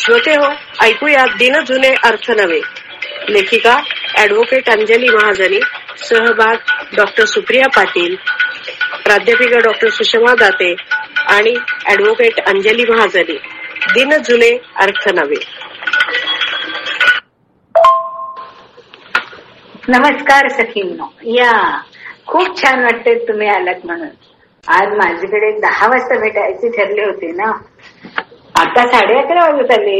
श्रोते हो, ऐकूया दिन जुने अर्थ नवे. लेखिका ऍडव्होकेट अंजली महाजनी, सहभाग डॉक्टर सुप्रिया पाटील, प्राध्यापिका डॉक्टर सुषमा दाते आणि ऍडव्होकेट अंजली महाजनी. दिन जुने अर्थ नवे. नमस्कार सखींनो. या खूप छान वाटते तुम्ही आलात म्हणून. आज माझ्याकडे 10 वाजता भेटायचे ठरले होते ना, आता 11:30 वाजत आले.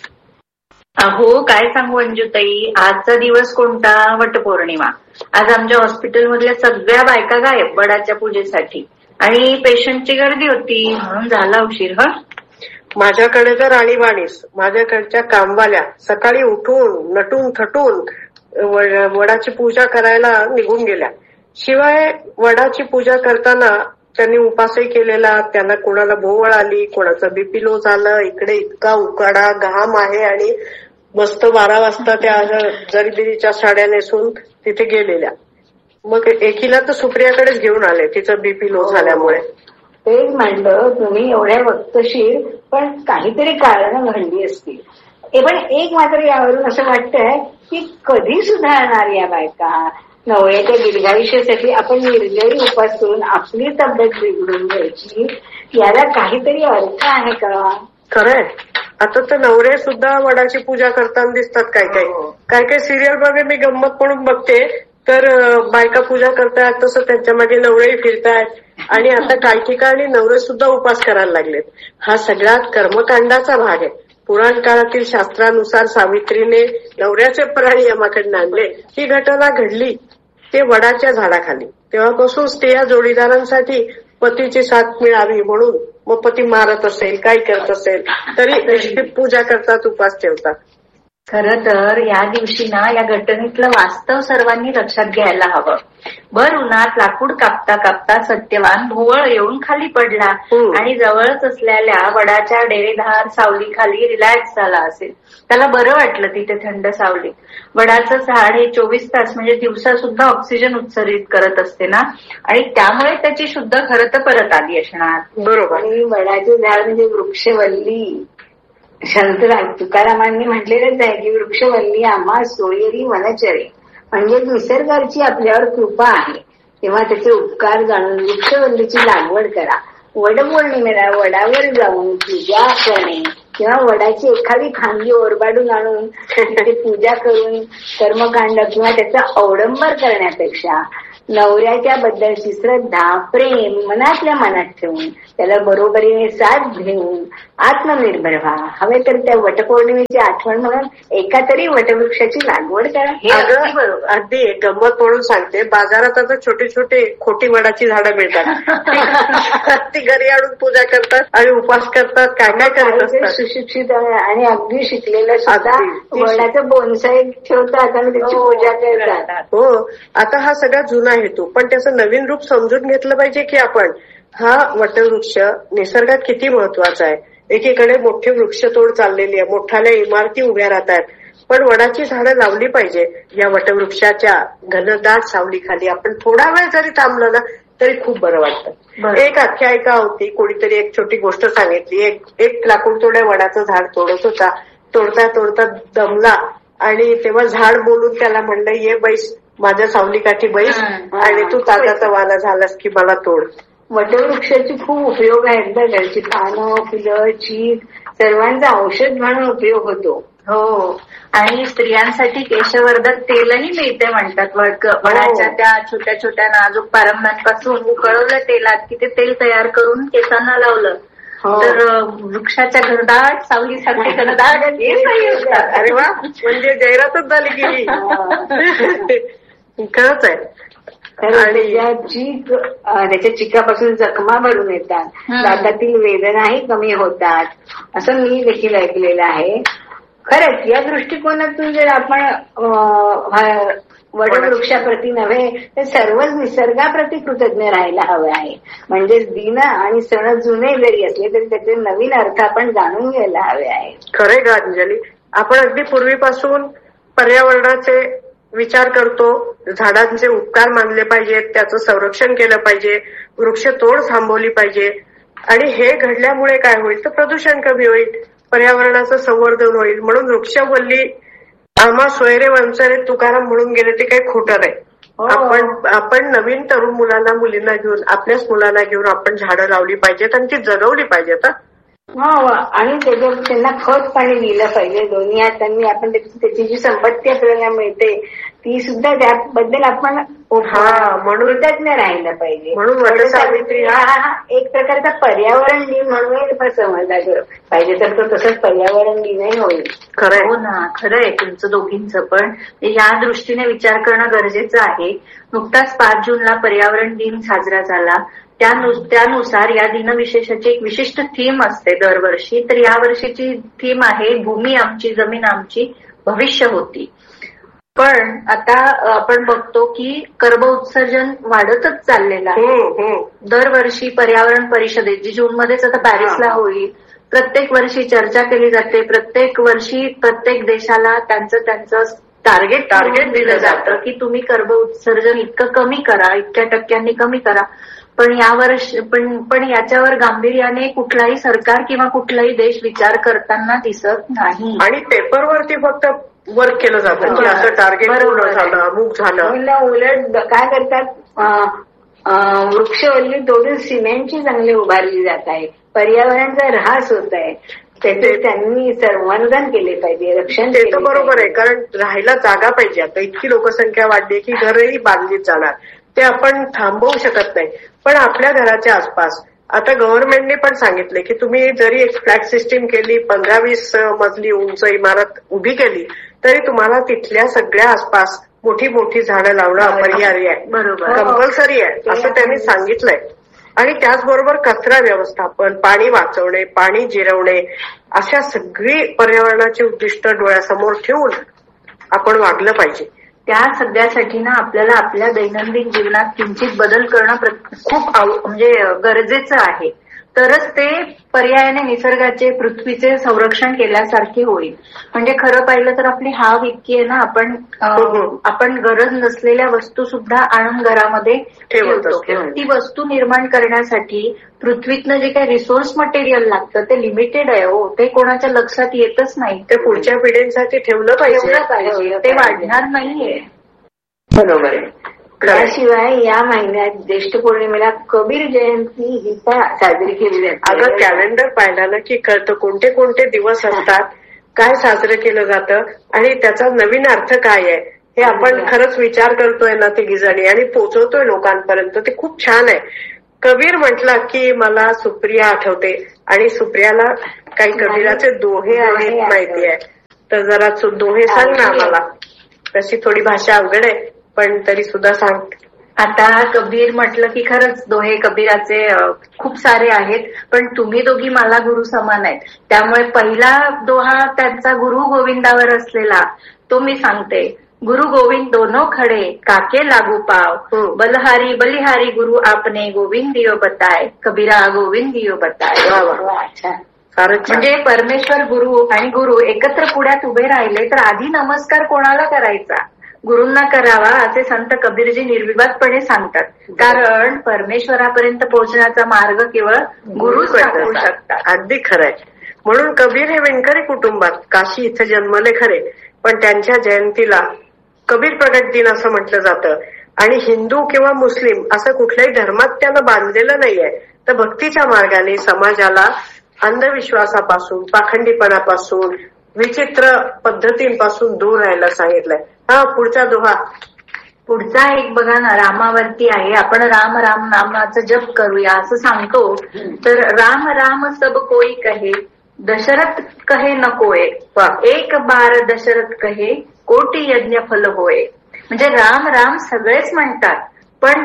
अहो काय सांगू अंजुताई, आजचा दिवस कोणता? वटपौर्णिमा. आज आमच्या हॉस्पिटल मधल्या सगळ्या बायका गायब वडाच्या पूजेसाठी, आणि पेशंटची गर्दी होती म्हणून झाला उशीर. माझ्याकडे तर आणीबाणीस माझ्याकडच्या कामवाल्या सकाळी उठून नटून थटून वडाची पूजा करायला निघून गेल्या. शिवाय वडाची पूजा करताना त्यांनी उपासही केलेला. त्यांना कोणाला भोवळ आली, कोणाचं बीपी लो झालं. इकडे इतका उकाडा घाम आहे आणि मस्त 12 वाजता त्या जरीबिरीच्या साड्या नेसून तिथे गेलेल्या. मग एकीला तर सुप्रियाकडेच घेऊन आले तिचं बीपी लो झाल्यामुळे. तेच म्हणलं, तुम्ही एवढ्या वक्तशीर, पण काहीतरी कारण घडली असतील. पण एक मात्र यावरून असं वाटतंय की कधी सुधारणार या बायका? नवऱ्याच्या दीर्घायुष्यासाठी आपण निर्जळी उपास करून आपली तब्येत बिघडून घ्यायची, याला काहीतरी अर्थ आहे का? खरंय. आता तर नवरे सुद्धा वडाची पूजा करताना दिसतात. काय काय सिरियल मध्ये मी गंमत म्हणून बघते तर बायका पूजा करतायत तसं त्यांच्या मागे नवरेही फिरतायत. आणि आता काही ठिकाणी नवरे सुद्धा उपास करायला लागलेत. हा सगळा कर्मकांडाचा भाग आहे. पुराण काळातील शास्त्रानुसार सावित्रीने नवऱ्याचे प्राण यमाकडे आणले. ही घटना घडली ते वडाच्या झाडाखाली. तेव्हापासून स्त्रिया जोडीदारांसाठी पतीची साथ मिळावी म्हणून मग पती मारत असेल, काय करत असेल तरी पूजा करतात, उपास ठेवतात. खरं तर या दिवशी ना या घटनेतलं वास्तव सर्वांनी लक्षात घ्यायला हवं. भर उन्हात लाकूड कापता कापता सत्यवान भोवळ येऊन खाली पडला आणि जवळच असलेल्या वडाच्या डेरेदार सावलीखाली रिलॅक्स झाला असेल. त्याला बरं वाटलं तिथे थंड सावलीत. वडाचं झाड हे 24 तास म्हणजे दिवसा सुद्धा ऑक्सिजन उत्सर्जित करत असते ना, आणि त्यामुळे त्याची शुद्ध खरं तर परत आली असणार. बरोबर. आणि वडाचे झाड म्हणजे वृक्षवल्ली. संत तुकारामांनी म्हटलेलंच आहे की वृक्षवल्ली आम्हा सोयरी वनचरे, म्हणजे निसर्गाची आपल्यावर कृपा आहे तेव्हा त्याचे उपकार जाणून वृक्षवल्लीची लागवड करा. वडपौर्णिमेला वडावर जाऊन पूजा करणे किंवा वडाची एखादी फांदी ओरबाडून आणून तिथे पूजा करून कर्मकांड किंवा त्याचा अवडंबर करण्यापेक्षा नवऱ्याच्या बद्दलची श्रद्धा, प्रेम मनातल्या मनात ठेवून त्याला बरोबरीने साथ घेऊन आत्मनिर्भर व्हा. हवे तर त्या वटपौर्णिमेची आठवण म्हणून एका तरी वटवृक्षाची लागवड करा. अगदी गंमत म्हणून सांगते, बाजारात आता छोटे छोटे खोटी वडाची झाडं मिळतात. ती घरी आणून पूजा करतात आणि उपास करतात. काय करत असतात सुशिक्षित आणि अगदी शिकलेलं सुद्धा वडाचं बोनसाई ठेवतात आणि त्याची पूजा करतात. हो, आता हा सगळा जुना हेतू, पण त्याचं नवीन रूप समजून घेतलं पाहिजे की आपण हा वटवृक्ष निसर्गात किती महत्वाचा आहे. एकीकडे मोठी वृक्षतोड चाललेली आहे, मोठाल्या इमारती उभ्या राहतात, पण वडाची झाडं लावली पाहिजे. या वटवृक्षाच्या घनदाट सावलीखाली आपण थोडा वेळ जरी थांबलं ना तरी खूप बरं वाटतं. एक आख्यायिका होती, कोणीतरी एक छोटी गोष्ट सांगितली. एक लाकूड तोड्या वडाचं झाड तोडत होता. तोडता तोडता दमला आणि तेव्हा झाड बोलून त्याला म्हणलं, ये बैस माझ्या सावलीकाठी बैस आणि तू ताजा वाला झालास की मला तोड. वटवृक्षाचे खूप उपयोग आहेत. त्याची पानं, फुलं, चीक सर्वांचा औषध म्हणून उपयोग होतो. हो, आणि स्त्रियांसाठी केशवर्धक तेलही मिळते म्हणतात. वडाच्या त्या छोट्या छोट्या नाजूक पारंब्यांपासून उकळवलं तेलात की ते तेल तयार करून केसांना लावलं तर वृक्षाच्या घनदाट सावलीसारखे घनदाट. अरे वा, म्हणजे जाहिरातच झाली गेली. खरंच आहे. त्याच्या चिकापासून जखमा भरून येतात, दातातील वेदनाही कमी होतात, असं मी देखील ऐकलेलं आहे. खरंच या दृष्टिकोनातून जर आपण वटवृक्षाप्रती नव्हे तर सर्वच निसर्गाप्रती कृतज्ञ राहायला हवं आहे. म्हणजेच दिन आणि सण जुने जरी असले तरी त्याचे नवीन अर्थ आपण जाणून घ्यायला हवे आहे. खरे का अंजली, आपण अगदी पूर्वीपासून पर्यावरणाचे विचार करतो, झाडांचे उपकार मानले पाहिजेत, त्याचं संरक्षण केलं पाहिजे, वृक्षतोड थांबवली पाहिजे. आणि हे घडल्यामुळे काय होईल तर प्रदूषण कमी होईल. पर्यावरणाचं संवर्धन होईल. म्हणून वृक्षवल्ली आम्हा सोयरे वंचरे तुकाराम म्हणून गेले ते काही खोटं नाही. आपण नवीन तरुण मुलांना मुलींना घेऊन आपल्याच मुलांना घेऊन आपण झाडं लावली पाहिजेत आणि ती जगवली पाहिजेत. आणि त्यांना खत पाणी दिलं पाहिजे दोन्ही हातांनी. आपण त्याची जी संपत्ती आपल्याला मिळते ती सुद्धा त्याबद्दल आपण म्हणून कृतज्ञ राहिलं पाहिजे. म्हणून वटसावित्री हा एक प्रकारचा पर्यावरण दिन म्हणून समजला पाहिजे. तर तो तसंच पर्यावरण दिनही होईल. खरंय. हो ना, खरंय तुमचं दोघींचं. पण या दृष्टीने विचार करणं गरजेचं आहे. नुकताच 5 जूनला पर्यावरण दिन साजरा झाला. त्यानुसार या दिनविशेषाची एक विशिष्ट थीम असते दरवर्षी. तर यावर्षीची थीम आहे भूमी आमची जमीन आमची भविष्य होती. पण आता आपण बघतो की कर्ब उत्सर्जन वाढतच चाललेलं आहे. दरवर्षी पर्यावरण परिषदेत जी जूनमध्येच आता पॅरिसला होईल प्रत्येक वर्षी चर्चा केली जाते. प्रत्येक वर्षी प्रत्येक देशाला त्यांचं टार्गेट दिलं जातं की तुम्ही कर्ब उत्सर्जन इतकं कमी करा, इतक्या टक्क्यांनी कमी करा. पण पण याच्यावर गांभीर्याने कुठलाही सरकार किंवा कुठलाही देश विचार करताना दिसत नाही. आणि पेपरवरती फक्त वर्क केलं जातं की असं टार्गेट पूर्ण झालं, अमुक झालं. उलट काय करतात, वृक्षवल्ली तोडून सिमेंटची चांगली उभारली जात आहे. पर्यावरणाचा ऱ्हास होत आहे. त्याचे त्यांनी संवर्धन केले पाहिजे, रक्षण. ते तर बरोबर आहे, कारण राहायला जागा पाहिजे. आता इतकी लोकसंख्या वाढली की घरही बांधलीच जाणार. ते आपण थांबवू शकत नाही. पण आपल्या घराच्या आसपास आता गव्हर्नमेंटने पण सांगितले की तुम्ही जरी एक फ्लॅट सिस्टीम केली, 15-20 मजली उंच इमारत उभी केली तरी तुम्हाला तिथल्या सगळ्या आसपास मोठी मोठी झाडं लावणं अपरिहार्य आहे, बरोबर, कंपल्सरी आहे असं त्यांनी सांगितलंय. आणि त्याचबरोबर कचरा व्यवस्थापन, पाणी वाचवणे, पाणी जिरवणे अशा सगळी पर्यावरणाची उद्दिष्ट डोळ्यासमोर ठेवून आपण वागलं पाहिजे. त्या सगळ्यासाठी ना आपल्याला आपल्या दैनंदिन जीवनात किंचित बदल करणं खूप म्हणजे गरजेचं आहे. तरच ते पर्यायाने निसर्गाचे, पृथ्वीचे संरक्षण केल्यासारखे होईल. म्हणजे खरं पाहिलं तर आपली हाव इतकी आहे ना, आपण गरज नसलेल्या वस्तू सुद्धा आणून घरामध्ये ठेवतो. ती वस्तू निर्माण करण्यासाठी पृथ्वीतनं जे काही रिसोर्स मटेरियल लागतं ते लिमिटेड आहे. हो, ते कोणाच्या लक्षात येतच नाही. ते पुढच्या पिढींसाठी ठेवलं पाहिजे, ते वाढणार नाहीये. बरोबर आहे. त्याशिवाय या महिन्यात ज्येष्ठ पौर्णिमेला कबीर जयंती ही पण साजरी केली जाते. अगं कॅलेंडर पाहिला ना की कळतं कोणते कोणते दिवस असतात, काय साजरं केलं जातं आणि त्याचा नवीन अर्थ काय आहे हे आपण खरंच विचार करतोय ना तिघीजणी आणि पोहोचवतोय लोकांपर्यंत. ते खूप छान आहे. कबीर म्हटलं की मला सुप्रिया आठवते आणि सुप्रियाला काही कबीराचे दोहे आहेत माहिती आहे. तर जरा दोहे सांग ना आम्हाला. तशी थोडी भाषा अवघड आहे पण तरी सुद्धा सांग. आता कबीर म्हटलं की खरंच दोहे कबीराचे खूप सारे आहेत. पण तुम्ही दोघी मला गुरु समान आहेत. त्यामुळे पहिला दोहा त्यांचा गुरु गोविंदावर असलेला तो मी सांगते. गुरु गोविंद दोनों खडे काके लागू पाव, बलहारी बलिहारी गुरु आपने गोविंद दियो बताय, कबीरा गोविंद दियो बताय. म्हणजे परमेश्वर गुरु आणि गुरु एकत्र पुढ्यात उभे राहिले तर आधी नमस्कार कोणाला करायचा? गुरूंना करावा असे संत कबीरजी निर्विवादपणे सांगतात. कारण परमेश्वरापर्यंत पोहोचण्याचा मार्ग केवळ गुरुच दाखवू शकतात. अगदी खरंय. म्हणून कबीर हे विणकरी कुटुंबात काशी इथे जन्मले खरे, पण त्यांच्या जयंतीला कबीर प्रगट दिन असं म्हटलं जातं. आणि हिंदू किंवा मुस्लिम असं कुठल्याही धर्मात त्यानं बांधलेलं नाहीये. तर भक्तीच्या मार्गाने समाजाला अंधविश्वासापासून, पाखंडीपणापासून, विचित्र पद्धतींपासून दूर राहायला सांगितलंय. पुढचा दोहा. पुढचा एक बघा ना, रामावरती आहे. आपण राम राम नामाचा जप करूया असं सांगतो. तर राम राम सब कोई कहे, दशरथ कहे न कोय, एक बार दशरथ कहे, कोटी यज्ञ फल होय. म्हणजे राम राम सगळेच म्हणतात पण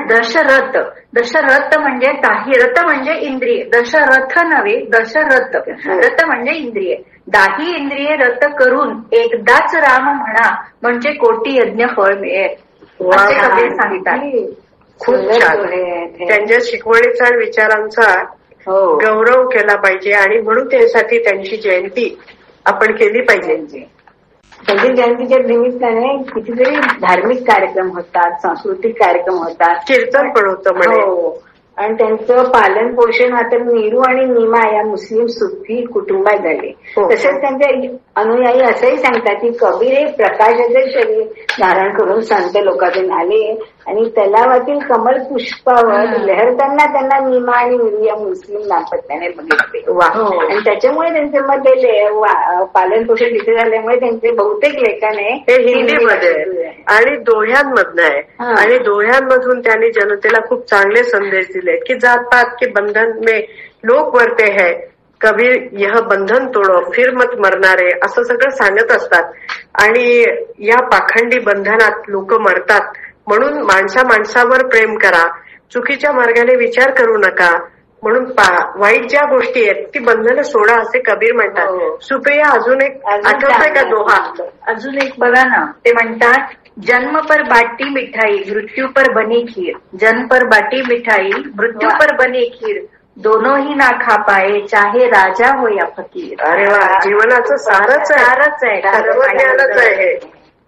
दशरथ म्हणजे दाही, रथ म्हणजे इंद्रिय, दशरथ नव्हे दशरथ, रथ म्हणजे इंद्रिय. दाही इंद्रिये रत करून एकदाच राम म्हणा म्हणजे कोटी यज्ञ फळ मिळेल असे कबीर सांगतात. खूप छान. त्यांच्या शिकवणीचा आणि विचारांचा गौरव केला पाहिजे आणि म्हणून त्यासाठी त्यांची जयंती आपण केली पाहिजे. त्यांच्या जयंतीच्या निमित्ताने कितीतरी धार्मिक कार्यक्रम होतात, सांस्कृतिक कार्यक्रम होतात, कीर्तन पण होतं म्हणे. आणि त्यांचं पालन पोषण मात्र नीरू आणि नीमा या मुस्लिम सुफी कुटुंबात झाले. तसेच त्यांचे अनुयायी असंही सांगतात की कबीर हे प्रकाशाचे शरीर धारण करून संत लोकांतून आले आणि तलावातील कमल पुष्पावर लहरताना त्यांना नीमा आणि नीरू या मुस्लिम दाम्पत्याने बघितले. आणि त्याच्यामुळे त्यांच्या मध्ये पालन पोषण तिथे झाल्यामुळे त्यांचे बहुतेक लेखन हे हिंदीमध्ये आणि दोह्यांमधनं आहे. आणि दोह्यांमधून त्यांनी जनतेला खूप चांगले संदेश दिले की जात पात के बंधन में लोक मरते हैं, कबीर यह बंधन तोडो फिर मत मरणारे असं सगळं सांगत असतात. आणि या पाखंडी बंधनात लोक मरतात म्हणून माणसावर प्रेम करा, चुकीच्या मार्गाने विचार करू नका, म्हणून वाईट ज्या गोष्टी आहेत ती बंधनं सोडा असे कबीर म्हणतात. सुप्रिया अजून एक आठवतंय का दोहा? अजून एक बघा ना, ते म्हणतात जन्म पर बाटी मिठाई मृत्यू पर बनी खीर, जन्म पर बाटी मिठाई मृत्यू पर बनी खीर, दोनों ही ना खा पाए चाहे राजा हो या फकीर. अरे वा, जीवनाचं सारच आहे, सर्वज्ञानच आहे हे.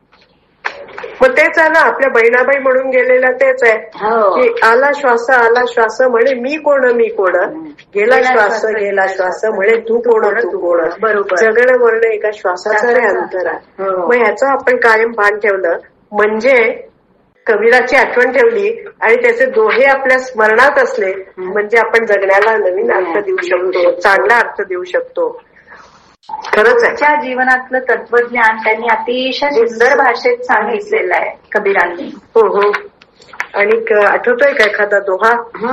मग तेच आहे ना, आपल्या बहिणाबाई म्हणून गेलेला तेच आहे की आला श्वास म्हणे मी कोण गेला श्वास म्हणे तू कोण. बरोबर, जगणं मरणं एका श्वासाचं रे अंतर आहे. मग ह्याचं आपण कायम भान ठेवलं म्हणजे कबीराची आठवण ठेवली आणि त्याचे दोहे आपल्या स्मरणात असले म्हणजे आपण जगण्याला नवीन अर्थ देऊ शकतो, चांगला अर्थ देऊ शकतो. खरंच आहे. त्या जीवनातलं तत्वज्ञान त्यांनी अतिशय सुंदर भाषेत सांगितलेलं आहे कबीरांनी. हो. आणि आठवतोय का एखादा दोहा?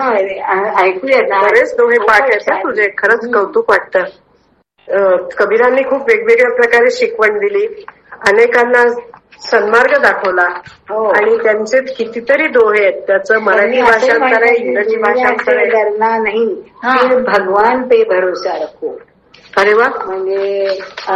ऐकूया. बरेच दोहे पाठ आहेत तुझे, खरंच कौतुक वाटतं. कबीरांनी खूप वेगवेगळ्या प्रकारे शिकवण दिली, अनेकांना सन्मार्ग दाखवला आणि त्यांचे कितीतरी दोहे आहेत. त्याचं मराठी भाषांतर आहे, इंग्रजी भाषांतर आहे. डरना नाही भगवान पे भरोसा रखो. अरे वा, म्हणजे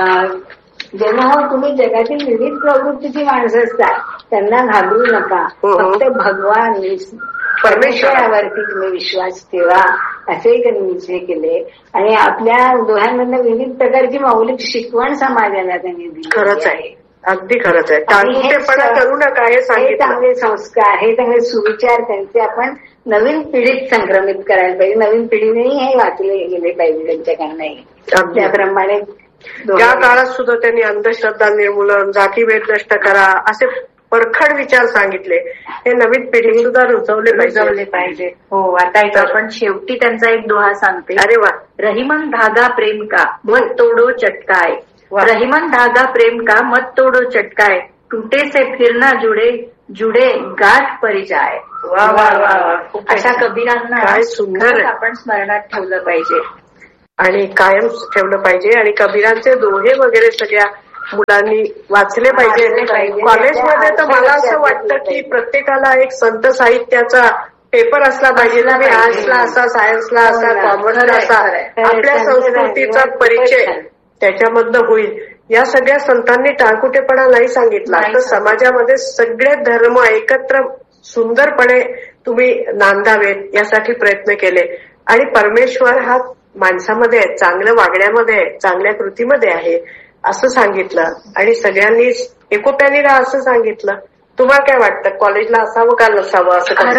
जेव्हा तुम्ही जगातील विविध प्रवृत्तीची माणसं असतात त्यांना घाबरू नका, फक्त भगवान परमेश्वरावरती तुम्ही विश्वास ठेवा असेही त्यांनी निश्चय केले. आणि आपल्या दोह्यांमधनं विविध प्रकारची मौलिक शिकवण समाजाला त्यांनी दिली. खरंच आहे, अगदी खरंच आहे. टाळमुटेपणा करू नका हे सांगितलं. चांगले संस्कार, हे चांगले सुविचार त्यांचे आपण नवीन पिढीत संक्रमित करायला पाहिजे. नवीन पिढीनेही हे वाचले गेले पाहिजे त्यांच्याकडनंही. त्याप्रमाणे त्या काळात सुद्धा त्यांनी अंधश्रद्धा निर्मूलन, जातीभेद नष्ट करा असे परखड विचार सांगितले. हे नवीन पिढी सुद्धा रुजवले पाहिजे. हो, आता एक आपण शेवटी त्यांचा एक दोहा सांगते. अरे वा. रहीमन धागा प्रेम का मत तोडो चटकाय, रहीमन धागा प्रेम का मत तोडो चटकाय, टूटे से फिरना जुडे गाठ परी जाय. वा वा वा, अशा कबीरांना काय सुंदर आपण स्मरणात ठेवलं पाहिजे आणि कायम ठेवलं पाहिजे. आणि कबीरांचे दोहे वगैरे सगळ्या मुलांनी वाचले पाहिजे. कॉलेजमध्ये तर मला असं वाटतं की प्रत्येकाला एक संत साहित्याचा पेपर असला पाहिजे. तुम्ही आर्ट्सला असा, सायन्सला असा, कॉमर्सला असा, आपल्या संस्कृतीचा परिचय त्याच्यामधनं होईल. या सगळ्या संतांनी टाळकुटेपणा नाही सांगितला, तर समाजामध्ये सगळे धर्म एकत्र सुंदरपणे तुम्ही नांदावेत यासाठी प्रयत्न केले. आणि परमेश्वर हा माणसामध्ये आहे, चांगलं वागण्यामध्ये आहे, चांगल्या कृतीमध्ये आहे असं सांगितलं. आणि सगळ्यांनी एकोप्याने राहा असं सांगितलं. तुम्हाला काय वाटतं, कॉलेजला असावं का नसावं?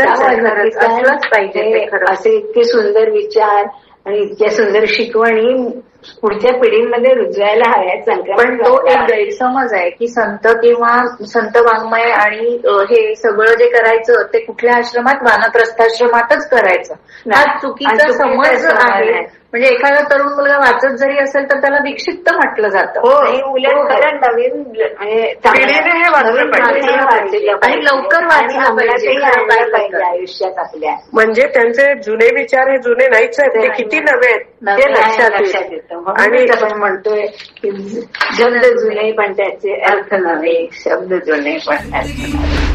असलंच पाहिजे. असे इतके सुंदर विचार आणि इतक्या सुंदर शिकवणी पुढच्या पिढींमध्ये रुजवायला हव्यात. पण तो एक गैरसमज आहे की संत किंवा संत वाङ्मय आणि हे सगळं जे करायचं ते कुठल्या आश्रमात, वानप्रस्थाश्रमातच करायचं. हा चुकीचा समज आहे. म्हणजे एखादा तरुण मुलगा वाचत जरी असेल तर त्याला विक्षिप्त म्हटलं जातं. उलट खरं नवीन पिढीने हे वाचलं पाहिजे आणि लवकर वाचलं पाहिजे आयुष्यात आपल्या. म्हणजे त्यांचे जुने विचार हे जुने नाहीच आहेत, ते किती नवे आहेत हे लक्षात येतं. आणि आपण म्हणतोय की शब्द जुने पण त्याचे अर्थ नवे, शब्द जुने पण अर्थ नवे.